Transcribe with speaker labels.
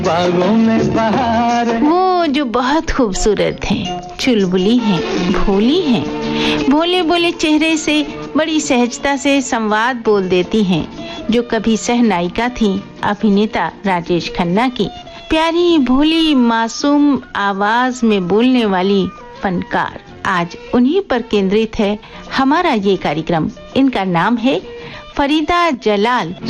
Speaker 1: बागों में बहार।
Speaker 2: वो जो बहुत खूबसूरत हैं, चुलबुली हैं, भोली हैं, भोले भोले चेहरे से बड़ी सहजता से संवाद बोल देती हैं, जो कभी सहनायिका थी अभिनेता राजेश खन्ना की। प्यारी भोली मासूम आवाज में बोलने वाली फनकार, आज उन्हीं पर केंद्रित है हमारा ये कार्यक्रम। इनका नाम है फरीदा जलाल